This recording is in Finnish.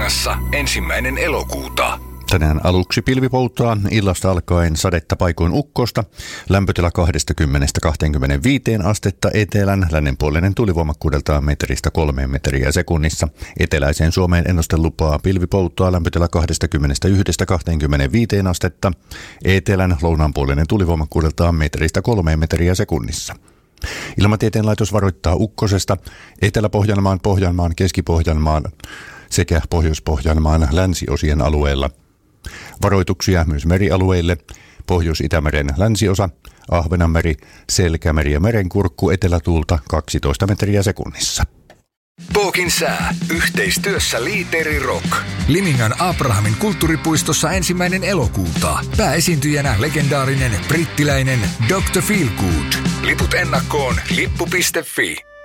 Pohjois-Karjalassa 1. elokuuta. Tänään aluksi pilvipoutaa, illasta alkaen sadetta paikoin ukkosta, lämpötila 20-25 astetta etelän, lännenpuolinen tulivoimakkuudeltaan metristä 3 metriä sekunnissa. Eteläiseen Suomeen ennustelupaa pilvipoutaa, lämpötila 21-25 astetta, etelän lounaanpuolinen tulivoimakkuudeltaan metristä 3 metriä sekunnissa. Ilmatieteen laitos varoittaa ukkosesta Etelä-Pohjanmaan, Pohjanmaan, Keski-Pohjanmaan sekä Pohjois-Pohjanmaan länsiosien alueella. Varoituksia myös merialueille: Pohjois-Itämeren länsiosa, Ahvenanmeri, Selkämeri ja Merenkurkku, etelätuulta 12 metriä sekunnissa. Pookin sää yhteistyössä Liiteri Rock. Limingan Abrahamin kulttuuripuistossa 1. elokuuta. Pääesiintyjänä legendaarinen brittiläinen Dr. Feelgood. Liput ennakkoon lippu.fi.